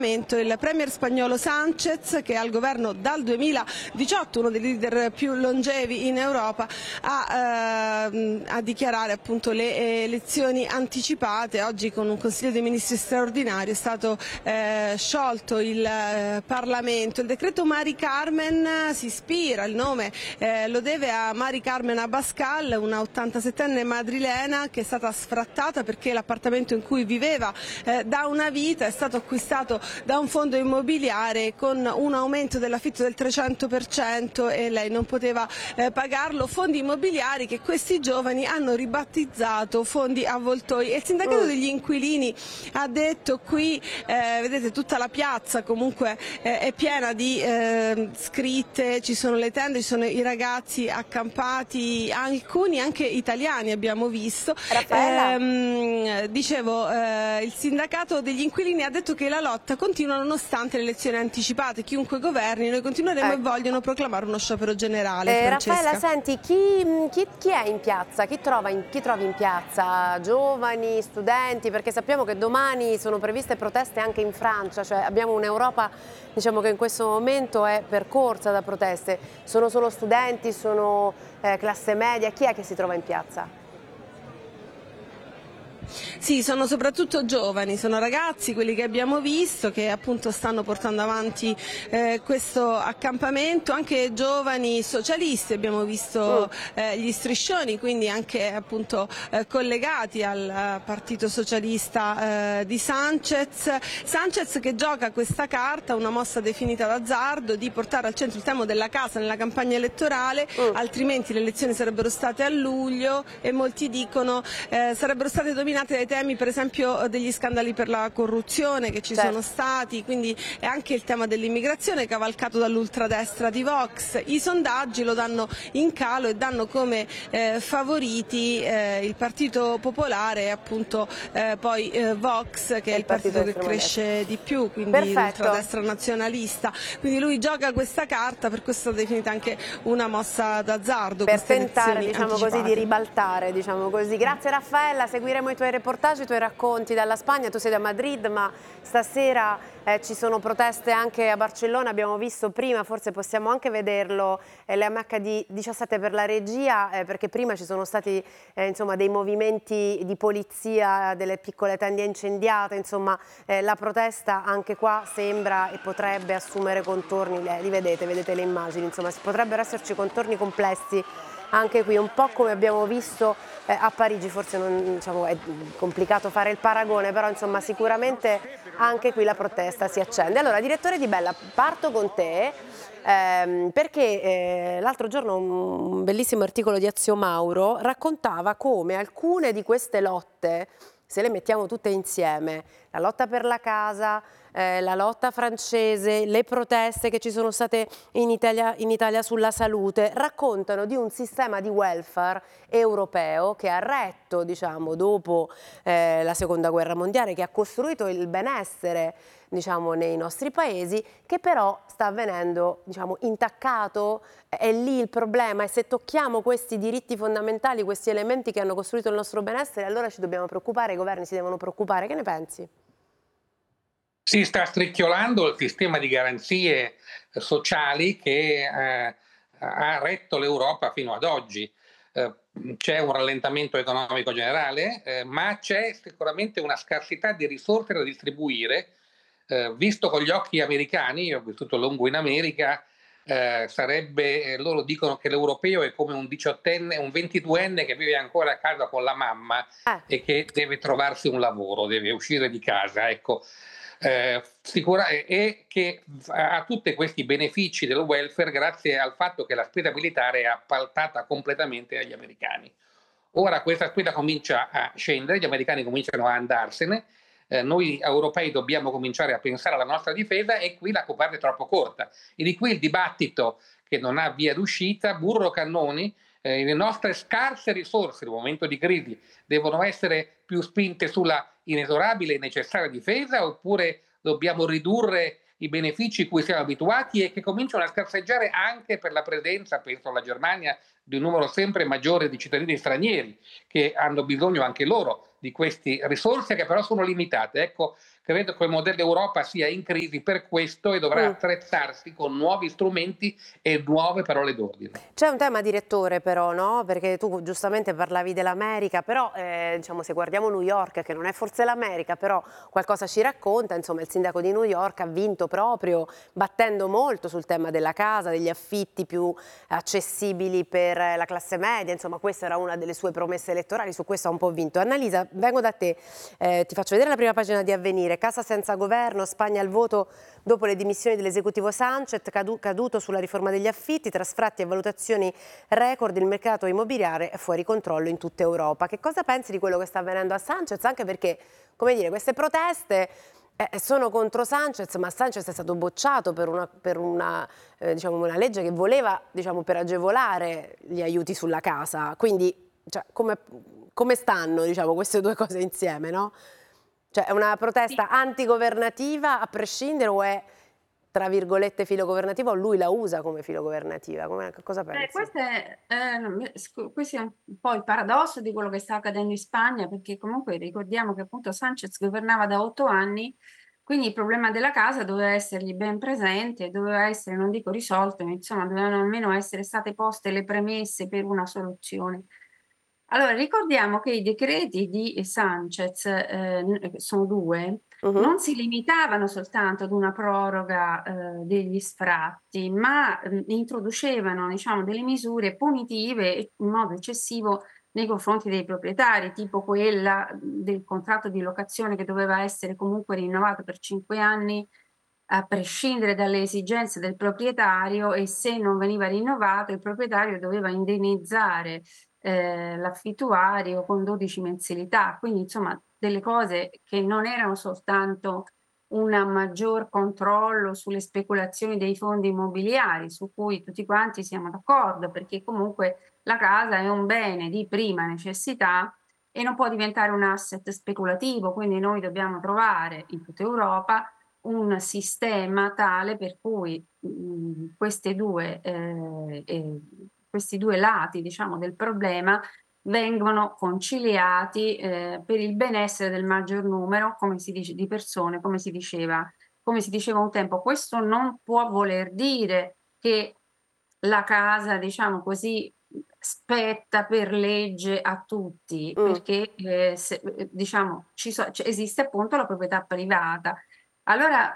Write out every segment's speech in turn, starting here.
Il premier spagnolo Sánchez, che è al governo dal 2018, uno dei leader più longevi in Europa, a dichiarare appunto le elezioni anticipate. Oggi con un Consiglio dei Ministri straordinario è stato sciolto il Parlamento. Il decreto Mari Carmen si ispira, il nome lo deve a Mari Carmen Abascal, una 87enne madrilena che è stata sfrattata perché l'appartamento in cui viveva da una vita è stato acquistato da un fondo immobiliare con un aumento dell'affitto del 300% e lei non poteva pagarlo, fondi immobiliari che questi giovani hanno ribattezzato fondi avvoltoi. E il sindacato degli inquilini ha detto qui, vedete tutta la piazza comunque è piena di scritte, ci sono le tende, ci sono i ragazzi accampati, alcuni anche italiani abbiamo visto. Dicevo, il sindacato degli inquilini ha detto che la lotta continua nonostante le elezioni anticipate. Chiunque governi, noi continueremo e vogliono proclamare uno sciopero generale. Raffaella, senti, chi è in piazza? Chi trovi in piazza? Giovani, studenti? Perché sappiamo che domani sono previste proteste anche in Francia, cioè abbiamo un'Europa, diciamo, che in questo momento è percorsa da proteste. Sono solo studenti, sono classe media? Chi è che si trova in piazza? Sì, sono soprattutto giovani, sono ragazzi, quelli che abbiamo visto, che appunto stanno portando avanti questo accampamento, anche giovani socialisti, abbiamo visto gli striscioni, quindi anche appunto collegati al Partito Socialista di Sánchez. Sánchez che gioca questa carta, una mossa definita d'azzardo, di portare al centro il tema della casa nella campagna elettorale, altrimenti le elezioni sarebbero state a luglio e molti dicono sarebbero state dominate dai temi per esempio degli scandali per la corruzione che ci sono stati, quindi è anche il tema dell'immigrazione cavalcato dall'ultradestra di Vox. I sondaggi lo danno in calo e danno come favoriti il Partito Popolare e appunto poi Vox, che è il partito che cresce di più, quindi l'ultradestra nazionalista. Quindi lui gioca questa carta, per questo è definita anche una mossa d'azzardo. Per tentare, diciamo così, di ribaltare, diciamo così. Grazie Raffaella, seguiremo i tuoi reportage, i tuoi racconti dalla Spagna. Tu sei da Madrid, ma stasera ci sono proteste anche a Barcellona, abbiamo visto prima, forse possiamo anche vederlo, l'MHD17 per la regia, perché prima ci sono stati insomma, dei movimenti di polizia, delle piccole tende incendiate, insomma la protesta anche qua sembra e potrebbe assumere contorni, li vedete le immagini, insomma potrebbero esserci contorni complessi anche qui, un po' come abbiamo visto a Parigi. Forse non, diciamo, è complicato fare il paragone, però insomma sicuramente anche qui la protesta si accende. Allora, direttore Di Bella, parto con te perché l'altro giorno un bellissimo articolo di Ezio Mauro raccontava come alcune di queste lotte, se le mettiamo tutte insieme, la lotta per la casa, la lotta francese, le proteste che ci sono state in Italia sulla salute, raccontano di un sistema di welfare europeo che ha retto, diciamo, dopo la seconda guerra mondiale, che ha costruito il benessere, diciamo, nei nostri paesi, che però sta venendo, diciamo, intaccato. È lì il problema, e se tocchiamo questi diritti fondamentali, questi elementi che hanno costruito il nostro benessere, allora ci dobbiamo preoccupare, i governi si devono preoccupare. Che ne pensi? Si sta stricchiolando il sistema di garanzie sociali che ha retto l'Europa fino ad oggi. C'è un rallentamento economico generale, ma c'è sicuramente una scarsità di risorse da distribuire. Visto con gli occhi americani, io ho vissuto a lungo in America, loro dicono che l'europeo è come un 18enne, un 22enne che vive ancora a casa con la mamma e che deve trovarsi un lavoro, deve uscire di casa, ecco. E che ha tutti questi benefici del welfare grazie al fatto che la spesa militare è appaltata completamente agli americani. Ora questa spesa comincia a scendere, gli americani cominciano a andarsene, noi europei dobbiamo cominciare a pensare alla nostra difesa e qui la coperta è troppo corta. E di qui il dibattito che non ha via d'uscita, burro cannoni. Le nostre scarse risorse in un momento di crisi devono essere più spinte sulla inesorabile e necessaria difesa, oppure dobbiamo ridurre i benefici cui siamo abituati e che cominciano a scarseggiare anche per la presenza, penso alla Germania, di un numero sempre maggiore di cittadini stranieri che hanno bisogno anche loro di queste risorse che però sono limitate. Ecco, credo che il modello Europa sia in crisi per questo e dovrà attrezzarsi con nuovi strumenti e nuove parole d'ordine. C'è un tema, direttore, però, no? Perché tu giustamente parlavi dell'America, però diciamo, se guardiamo New York, che non è forse l'America, però qualcosa ci racconta, insomma, il sindaco di New York ha vinto proprio battendo molto sul tema della casa, degli affitti più accessibili per la classe media, insomma questa era una delle sue promesse elettorali, su questo ha un po' vinto. Annalisa, vengo da te, ti faccio vedere la prima pagina di Avvenire. Casa senza governo, Spagna al voto dopo le dimissioni dell'esecutivo Sánchez, caduto sulla riforma degli affitti, tra sfratti e valutazioni record, il mercato immobiliare è fuori controllo in tutta Europa. Che cosa pensi di quello che sta avvenendo a Sánchez? Anche perché, come dire, queste proteste sono contro Sánchez, ma Sánchez è stato bocciato per diciamo, una legge che voleva, diciamo, per agevolare gli aiuti sulla casa. Quindi, cioè, come stanno, diciamo, queste due cose insieme, no? Cioè, è una protesta antigovernativa a prescindere o è, tra virgolette, filogovernativa, o lui la usa come filogovernativa? Cosa pensi? Questo è un po' il paradosso di quello che sta accadendo in Spagna, perché comunque ricordiamo che appunto Sánchez governava da 8 anni, quindi il problema della casa doveva essergli ben presente, doveva essere, non dico risolto, ma insomma dovevano almeno essere state poste le premesse per una soluzione. Allora, ricordiamo che i decreti di Sánchez, sono 2, non si limitavano soltanto ad una proroga degli sfratti, ma introducevano, diciamo, delle misure punitive in modo eccessivo nei confronti dei proprietari, tipo quella del contratto di locazione che doveva essere comunque rinnovato per 5 anni, a prescindere dalle esigenze del proprietario, e se non veniva rinnovato il proprietario doveva indennizzare l'affittuario con 12 mensilità, quindi insomma delle cose che non erano soltanto un maggior controllo sulle speculazioni dei fondi immobiliari, su cui tutti quanti siamo d'accordo, perché comunque la casa è un bene di prima necessità e non può diventare un asset speculativo, quindi noi dobbiamo trovare in tutta Europa un sistema tale per cui questi due lati, diciamo, del problema vengono conciliati per il benessere del maggior numero, come si dice, di persone, come si diceva un tempo. Questo non può voler dire che la casa, diciamo così, spetta per legge a tutti, perché diciamo, esiste appunto la proprietà privata. Allora,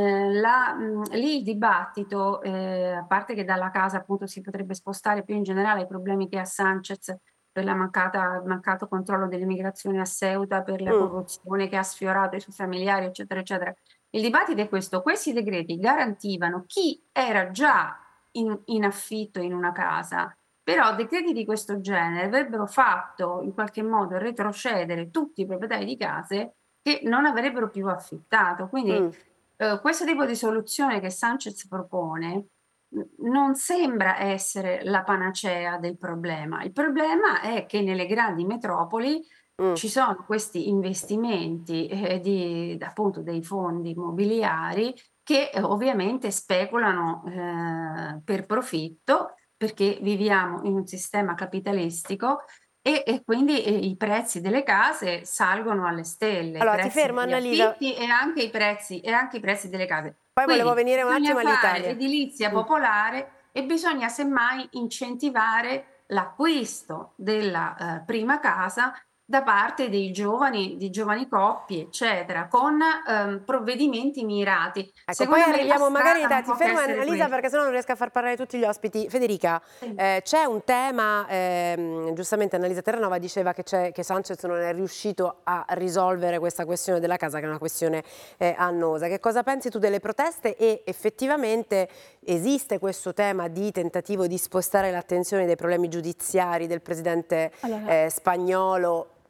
lì il dibattito, a parte che dalla casa appunto si potrebbe spostare più in generale i problemi che ha Sánchez per il mancato controllo dell'immigrazione a Ceuta, per la corruzione che ha sfiorato i suoi familiari, eccetera, eccetera. Il dibattito è questo: questi decreti garantivano chi era già in affitto in una casa, però decreti di questo genere avrebbero fatto in qualche modo retrocedere tutti i proprietari di case che non avrebbero più affittato. Quindi questo tipo di soluzione che Sánchez propone non sembra essere la panacea del problema. Il problema è che nelle grandi metropoli ci sono questi investimenti appunto dei fondi immobiliari che ovviamente speculano per profitto, perché viviamo in un sistema capitalistico e quindi i prezzi delle case salgono alle stelle. Allora, ti fermo, Annalisa. E anche i prezzi delle case. Poi volevo venire un attimo all'Italia. Edilizia popolare e bisogna semmai incentivare l'acquisto della prima casa da parte di giovani coppie, eccetera, con provvedimenti mirati. Ecco, poi arriviamo magari da... Ti fermo, Annalisa, perché sennò non riesco a far parlare tutti gli ospiti. Federica, c'è un tema, giustamente Annalisa Terranova diceva che Sánchez non è riuscito a risolvere questa questione della casa, che è una questione annosa. Che cosa pensi tu delle proteste e effettivamente esiste questo tema di tentativo di spostare l'attenzione dai problemi giudiziari del presidente spagnolo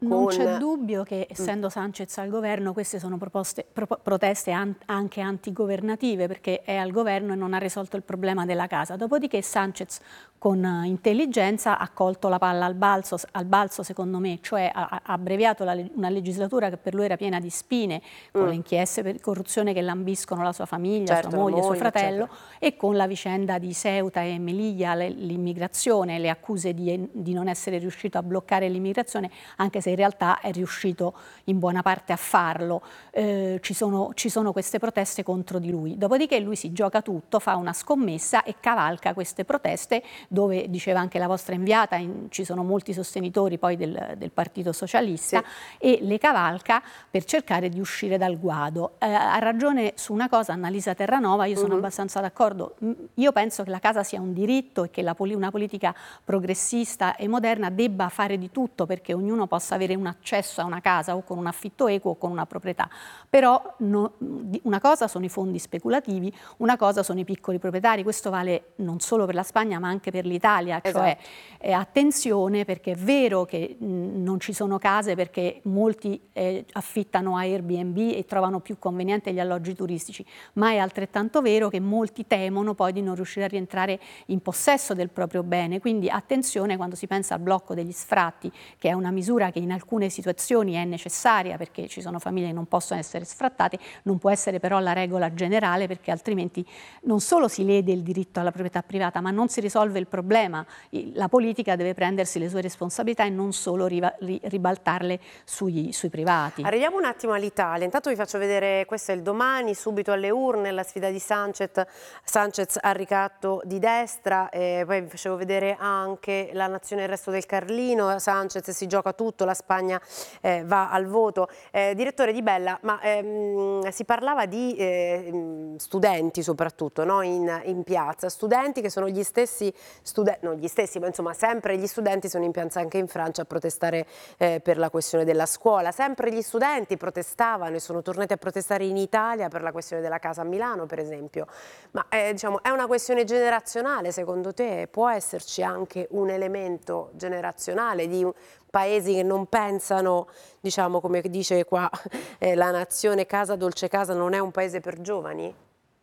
Non c'è dubbio che, essendo Sanchez al governo, queste sono proteste anche antigovernative, perché è al governo e non ha risolto il problema della casa. Dopodiché Sanchez, con intelligenza, ha colto la palla al balzo, secondo me, cioè ha abbreviato una legislatura che per lui era piena di spine, con le inchieste per corruzione che lambiscono la sua famiglia, certo, sua moglie, suo fratello, eccetera. e con la vicenda di Ceuta e Melilla, l'immigrazione, le accuse di non essere riuscito a bloccare l'immigrazione, anche se in realtà è riuscito in buona parte a farlo. Ci sono queste proteste contro di lui. Dopodiché lui si gioca tutto, fa una scommessa e cavalca queste proteste, dove, diceva anche la vostra inviata, ci sono molti sostenitori poi del Partito Socialista, e le cavalca per cercare di uscire dal guado. Ha ragione su una cosa Annalisa Terranova, io sono abbastanza d'accordo. Io penso che la casa sia un diritto e che una politica progressista e moderna debba fare di tutto perché ognuno possa avere un accesso a una casa, o con un affitto equo o con una proprietà. Però una cosa sono i fondi speculativi, una cosa sono i piccoli proprietari. Questo vale non solo per la Spagna ma anche per l'Italia, cioè attenzione, perché è vero che non ci sono case perché molti affittano a Airbnb e trovano più conveniente gli alloggi turistici, ma è altrettanto vero che molti temono poi di non riuscire a rientrare in possesso del proprio bene. Quindi attenzione quando si pensa al blocco degli sfratti, che è una misura che in alcune situazioni è necessaria perché ci sono famiglie che non possono essere sfrattate, non può essere però la regola generale, perché altrimenti non solo si lede il diritto alla proprietà privata, ma non si risolve il problema. La politica deve prendersi le sue responsabilità e non solo ribaltarle sui privati. Arriviamo un attimo all'Italia. Intanto vi faccio vedere, questo è il Domani, subito alle urne, la sfida di Sanchez al ricatto di destra, poi vi facevo vedere anche La Nazione e il resto del Carlino. Sanchez si gioca tutto, la Spagna va al voto. Direttore Di Bella, ma si parlava di studenti soprattutto, no? in piazza, studenti che sono gli stessi studenti, non gli stessi, ma insomma sempre gli studenti sono in piazza anche in Francia a protestare per la questione della scuola, sempre gli studenti protestavano e sono tornati a protestare in Italia per la questione della casa a Milano, per esempio. Ma diciamo, è una questione generazionale, secondo te? Può esserci anche un elemento generazionale di paesi che non pensano, diciamo, come dice qua la Nazione, casa dolce casa non è un paese per giovani?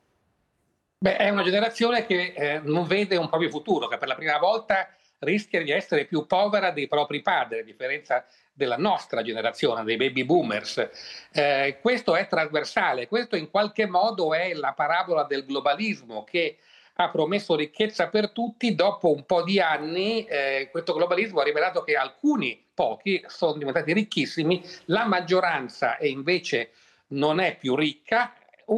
Beh, è una generazione che non vede un proprio futuro, che per la prima volta rischia di essere più povera dei propri padri, a differenza della nostra generazione, dei baby boomers. Questo è trasversale, questo in qualche modo è la parabola del globalismo che ha promesso ricchezza per tutti. Dopo un po' di anni questo globalismo ha rivelato che alcuni, pochi, sono diventati ricchissimi, la maggioranza invece non è più ricca,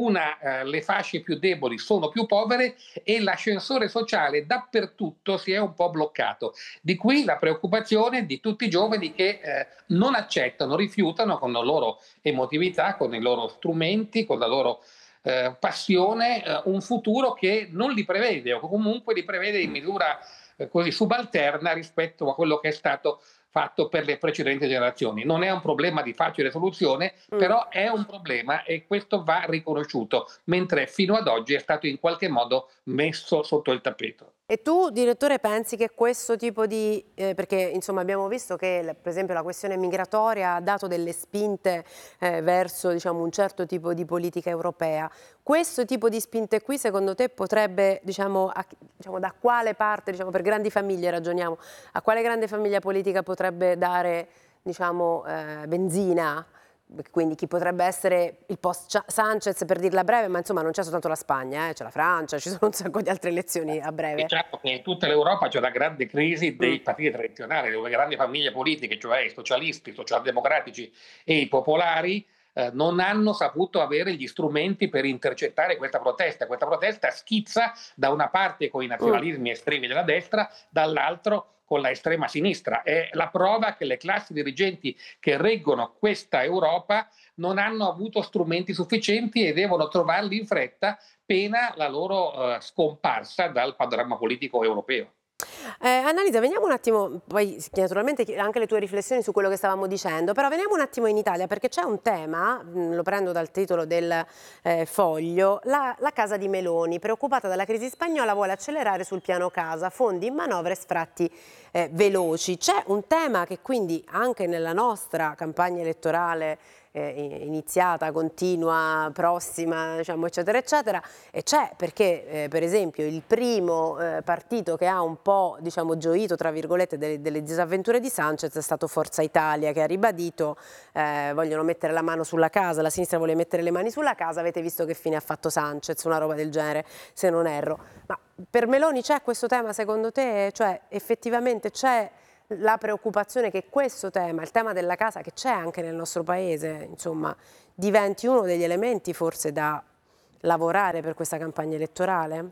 le fasce più deboli sono più povere e l'ascensore sociale dappertutto si è un po' bloccato. Di qui la preoccupazione di tutti i giovani che non accettano, rifiutano con la loro emotività, con i loro strumenti, con la loro passione, un futuro che non li prevede o comunque li prevede in misura così subalterna rispetto a quello che è stato fatto per le precedenti generazioni. Non è un problema di facile soluzione, però è un problema e questo va riconosciuto, mentre fino ad oggi è stato in qualche modo messo sotto il tappeto. E tu, direttore, pensi che questo tipo di... perché insomma abbiamo visto che per esempio la questione migratoria ha dato delle spinte verso, diciamo, un certo tipo di politica europea. Questo tipo di spinte qui secondo te potrebbe, diciamo, da quale parte, diciamo, per grandi famiglie ragioniamo, a quale grande famiglia politica potrebbe dare, diciamo, benzina? Quindi chi potrebbe essere il post Sanchez, per dirla breve, ma insomma non c'è soltanto la Spagna, c'è la Francia, ci sono un sacco di altre elezioni a breve. Diciamo che in tutta l'Europa c'è una grande crisi dei partiti tradizionali, dove grandi famiglie politiche, cioè i socialisti, i socialdemocratici e i popolari, non hanno saputo avere gli strumenti per intercettare questa protesta. Questa protesta schizza da una parte con i nazionalismi estremi della destra, dall'altro con la estrema sinistra. È la prova che le classi dirigenti che reggono questa Europa non hanno avuto strumenti sufficienti e devono trovarli in fretta, pena la loro scomparsa dal panorama politico europeo. Annalisa, veniamo un attimo, poi naturalmente anche le tue riflessioni su quello che stavamo dicendo, però veniamo un attimo in Italia perché c'è un tema, lo prendo dal titolo del Foglio, la casa di Meloni, preoccupata dalla crisi spagnola, vuole accelerare sul piano casa, fondi in manovra e sfratti veloci. C'è un tema che quindi anche nella nostra campagna elettorale iniziata, continua, prossima, diciamo, eccetera, eccetera, e c'è perché per esempio il primo partito che ha un po', diciamo, gioito, tra virgolette, delle disavventure di Sanchez è stato Forza Italia, che ha ribadito vogliono mettere la mano sulla casa, la sinistra vuole mettere le mani sulla casa, avete visto che fine ha fatto Sanchez, una roba del genere, se non erro. Ma per Meloni c'è questo tema secondo te? Cioè effettivamente c'è la preoccupazione che questo tema, il tema della casa che c'è anche nel nostro paese, insomma, diventi uno degli elementi forse da lavorare per questa campagna elettorale?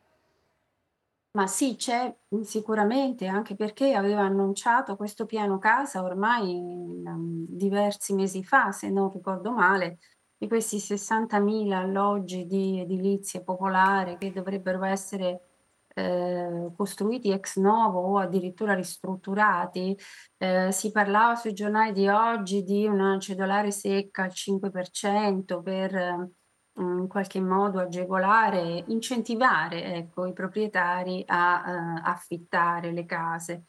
Ma sì, c'è sicuramente, anche perché aveva annunciato questo piano casa ormai diversi mesi fa, se non ricordo male, di questi 60.000 alloggi di edilizia popolare che dovrebbero essere costruiti ex novo o addirittura ristrutturati. Si parlava sui giornali di oggi di una cedolare secca al 5% per in qualche modo agevolare, incentivare, ecco, i proprietari a affittare le case.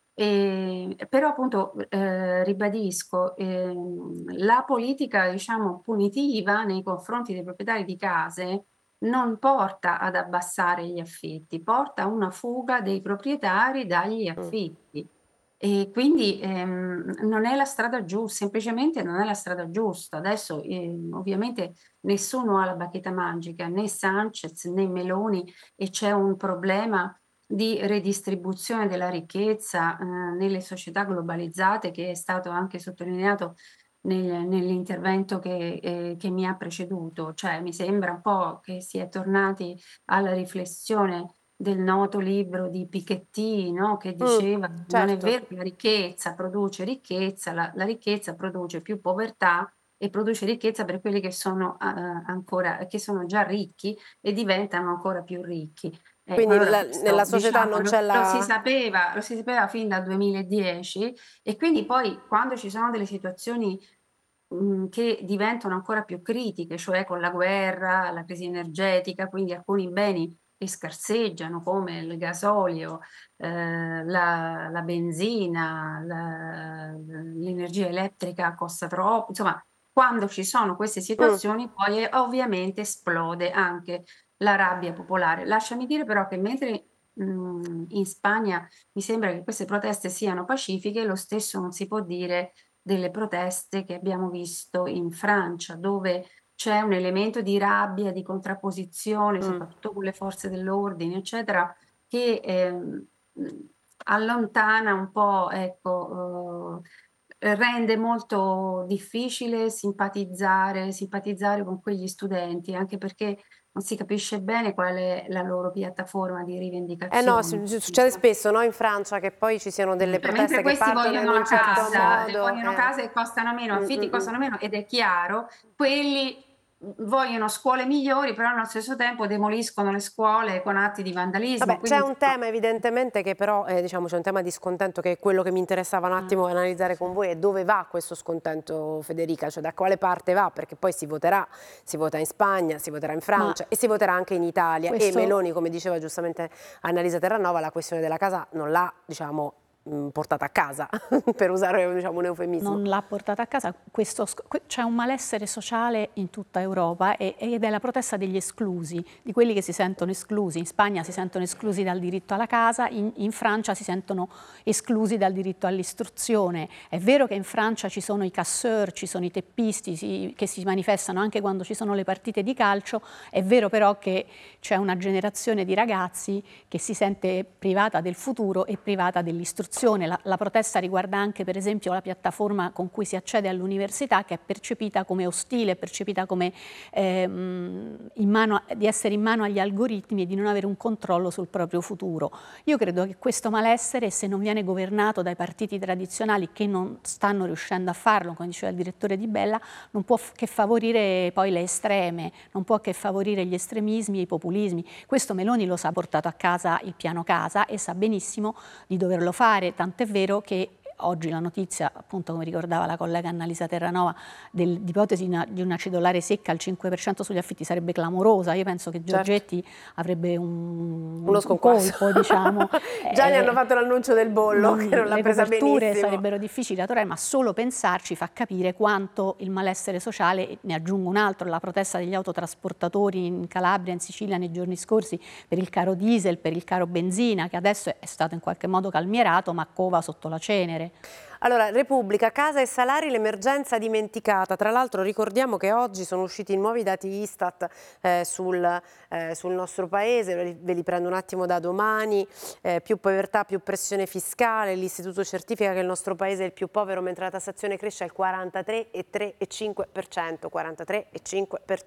Però appunto ribadisco, la politica, diciamo, punitiva nei confronti dei proprietari di case non porta ad abbassare gli affitti, porta a una fuga dei proprietari dagli affitti. E quindi non è la strada giusta, semplicemente non è la strada giusta. Adesso ovviamente nessuno ha la bacchetta magica, né Sanchez né Meloni, e c'è un problema di redistribuzione della ricchezza nelle società globalizzate che è stato anche sottolineato nell'intervento che mi ha preceduto. Cioè mi sembra un po' che si è tornati alla riflessione del noto libro di Piketty, no? Che diceva non è vero che la ricchezza produce ricchezza, la ricchezza produce più povertà e produce ricchezza per quelli che sono che sono già ricchi e diventano ancora più ricchi. Quindi allora nella società non c'è lo si sapeva fin dal 2010 e quindi poi quando ci sono delle situazioni che diventano ancora più critiche, cioè con la guerra, la crisi energetica, quindi alcuni beni che scarseggiano come il gasolio, la benzina, l'energia elettrica costa troppo, insomma, quando ci sono queste situazioni poi ovviamente esplode anche la rabbia popolare. Lasciami dire però che mentre in Spagna mi sembra che queste proteste siano pacifiche, lo stesso non si può dire delle proteste che abbiamo visto in Francia, dove c'è un elemento di rabbia, di contrapposizione, soprattutto con le forze dell'ordine, eccetera, che allontana un po', ecco, rende molto difficile simpatizzare con quegli studenti, anche perché non si capisce bene qual è la loro piattaforma di rivendicazione. No, succede spesso, no, in Francia che poi ci siano delle proteste che partono in un certo modo. Vogliono case che costano meno, affitti costano meno ed è chiaro, quelli vogliono scuole migliori, però allo stesso tempo demoliscono le scuole con atti di vandalismo. Vabbè, c'è un tema evidentemente che però, diciamo, c'è un tema di scontento che è quello che mi interessava un attimo analizzare con voi, è dove va questo scontento, Federica, cioè da quale parte va, perché poi si vota in Spagna, si voterà in Francia e si voterà anche in Italia e Meloni, come diceva giustamente Annalisa Terranova, la questione della casa non l'ha, diciamo, portata a casa, per usare, diciamo, un eufemismo. Non l'ha portata a casa, c'è un malessere sociale in tutta Europa ed è la protesta degli esclusi, di quelli che si sentono esclusi. In Spagna si sentono esclusi dal diritto alla casa, in Francia si sentono esclusi dal diritto all'istruzione. È vero che in Francia ci sono i casseur, ci sono i teppisti che si manifestano anche quando ci sono le partite di calcio, è vero però che c'è una generazione di ragazzi che si sente privata del futuro e privata dell'istruzione sproporzione. La protesta riguarda anche per esempio la piattaforma con cui si accede all'università, che è percepita come ostile, percepita come di essere in mano agli algoritmi e di non avere un controllo sul proprio futuro. Io credo che questo malessere, se non viene governato dai partiti tradizionali che non stanno riuscendo a farlo, come diceva il direttore Di Bella, non può che favorire poi le estreme, non può che favorire gli estremismi e i populismi. Questo Meloni lo sa, ha portato a casa il piano casa e sa benissimo di doverlo fare, tant'è vero che oggi la notizia, appunto come ricordava la collega Annalisa Terranova, dell'ipotesi di una cedolare secca al 5% sugli affitti sarebbe clamorosa. Io penso che Giorgetti avrebbe uno colpo, diciamo. Già gli hanno fatto l'annuncio del bollo, che non l'ha presa benissimo. Le coperture sarebbero difficili da trovare, ma solo pensarci fa capire quanto il malessere sociale, ne aggiungo un altro, la protesta degli autotrasportatori in Calabria, in Sicilia nei giorni scorsi per il caro diesel, per il caro benzina, che adesso è stato in qualche modo calmierato, ma cova sotto la cenere. Allora, Repubblica, casa e salari, l'emergenza dimenticata. Tra l'altro ricordiamo che oggi sono usciti nuovi dati Istat sul nostro paese, ve li prendo un attimo da domani, più povertà, più pressione fiscale, l'istituto certifica che il nostro paese è il più povero mentre la tassazione cresce al 43,3,5%, 43,5%.